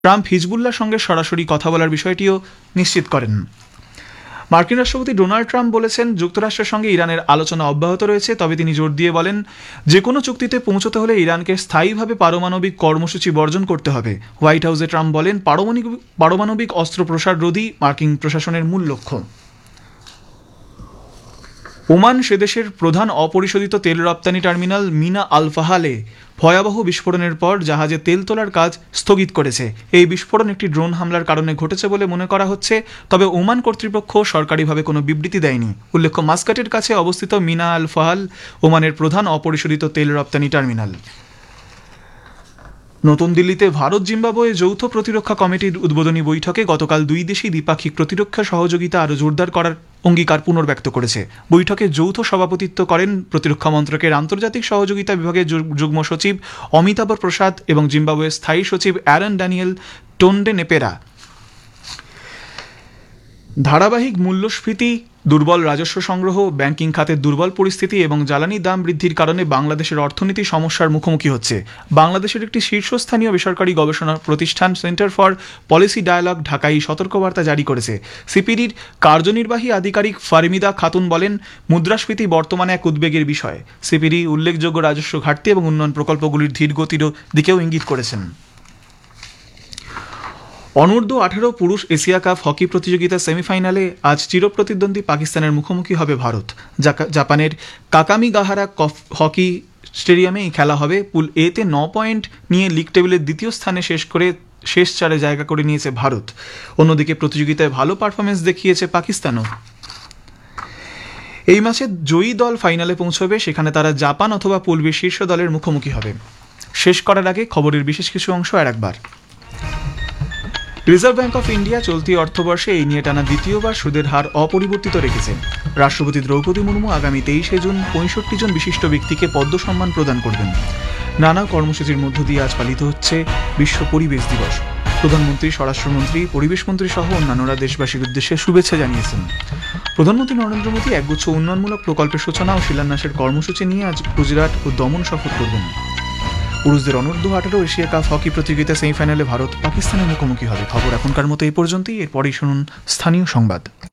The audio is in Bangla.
ট্রাম্প হিজবুল্লাহর সঙ্গে সরাসরি কথা বলার বিষয়টিও নিশ্চিত করেন। মার্কিন রাষ্ট্রপতি ডোনাল্ড ট্রাম্প বলেছেন, যুক্তরাষ্ট্রের সঙ্গে ইরানের আলোচনা অব্যাহত রয়েছে, তবে তিনি জোর দিয়ে বলেন, যে কোনো চুক্তিতে পৌঁছতে হলে ইরানকে স্থায়ীভাবে পারমাণবিক কর্মসূচি বর্জন করতে হবে। হোয়াইট হাউসে ট্রাম্প বলেন, পারমাণবিক অস্ত্র প্রসার রোধই মার্কিন প্রশাসনের মূল লক্ষ্য। ওমান সেদেশের প্রধান অপরিশোধিত তেল রপ্তানি টার্মিনাল মিনা আল ফাহালে ভয়াবহ বিস্ফোরণের পর জাহাজে তেল তোলার কাজ স্থগিত করেছে। এই বিস্ফোরণ একটি ড্রোন হামলার কারণে ঘটেছে বলে মনে করা হচ্ছে, তবে ওমান কর্তৃপক্ষ সরকারিভাবে কোনো বিবৃতি দেয়নি। উল্লেখ্য, মাস্কাটের কাছে অবস্থিত মিনা আল ফাহাল ওমানের প্রধান অপরিশোধিত তেল রপ্তানি টার্মিনাল। নতুন দিল্লিতে ভারত জিম্বাবুয়ে যৌথ প্রতিরক্ষা কমিটির উদ্বোধনী বৈঠকে গতকাল দুই দেশই দ্বিপাক্ষিক প্রতিরক্ষা সহযোগিতা আরও জোরদার করার অঙ্গীকার পুনর্ব্যক্ত করেছে। বৈঠকে যৌথ সভাপতিত্ব করেন প্রতিরক্ষা মন্ত্রকের আন্তর্জাতিক সহযোগিতা বিভাগের যুগ্ম সচিব অমিতাভ প্রসাদ এবং জিম্বাবুয়ের স্থায়ী সচিব অ্যারন ড্যানিয়েল টোন্ডে নেপেরা। ধারাবাহিক মূল্যস্ফীতি, দুর্বল রাজস্ব সংগ্রহ, ব্যাংকিং খাতের দুর্বল পরিস্থিতি এবং জ্বালানি দাম বৃদ্ধির কারণে বাংলাদেশের অর্থনীতি সমস্যার মুখোমুখি হচ্ছে। বাংলাদেশের একটি শীর্ষস্থানীয় বেসরকারি গবেষণা প্রতিষ্ঠান সেন্টার ফর পলিসি ডায়ালগ ঢাকায় সতর্কবার্তা জারি করেছে। সিপিডির কার্যনির্বাহী আধিকারিক ফারমিদা খাতুন বলেন, মুদ্রাস্ফীতি বর্তমানে এক উদ্বেগের বিষয়। সিপিডি উল্লেখযোগ্য রাজস্ব ঘাটতি এবং উন্নয়ন প্রকল্পগুলির ধীর গতির দিকেও ইঙ্গিত করেছেন। অনূর্ধ্ব 18 পুরুষ এশিয়া কাপ হকি প্রতিযোগিতার সেমিফাইনালে আজ চিরপ্রতিদ্বন্দ্বী পাকিস্তানের মুখোমুখি হবে ভারত। জাপানের কাকামিগাহারা হকি স্টেডিয়ামে এই খেলা হবে। পুল এতে 9 পয়েন্ট নিয়ে লিগ টেবিলের দ্বিতীয় স্থানে শেষ চারে জায়গা করে নিয়েছে ভারত। অন্যদিকে প্রতিযোগিতায় ভালো পারফরমেন্স দেখিয়েছে পাকিস্তানও। এই ম্যাচে জয়ী দল ফাইনালে পৌঁছবে, সেখানে তারা জাপান অথবা পুল বি শীর্ষ দলের মুখোমুখি হবে। শেষ করার আগে খবরের বিশেষ কিছু অংশ আরেকবার। রিজার্ভ ব্যাংক অফ ইন্ডিয়া চলতি অর্থবর্ষে এই নিয়ে টানা দ্বিতীয়বার সুদের হার অপরিবর্তিত রেখেছে। রাষ্ট্রপতি দ্রৌপদী মুর্মু আগামী 23শে জুন 65 জন বিশিষ্ট ব্যক্তিকে পদ্ম সম্মান প্রদান করবেন। নানা কর্মসূচির মধ্য দিয়ে আজ পালিত হচ্ছে বিশ্ব পরিবেশ দিবস। প্রধানমন্ত্রী, স্বরাষ্ট্রমন্ত্রী, পরিবেশমন্ত্রী সহ অন্যান্যরা দেশবাসীর উদ্দেশ্যে শুভেচ্ছা জানিয়েছেন। প্রধানমন্ত্রী নরেন্দ্র মোদী একগুচ্ছ উন্নয়নমূলক প্রকল্পের সূচনা ও শিলান্যাসের কর্মসূচি নিয়ে আজ গুজরাট ও দমন সফর করবেন। পুরুষদের অনূর্ধ্ব 18 এশিয়া কাপ হকি প্রতিযোগিতা সেমিফাইনালে ভারত পাকিস্তানের মুখোমুখি হবে। খবর এখনকার মতো এই পর্যন্তই। এরপরেই শুনুন স্থানীয় সংবাদ।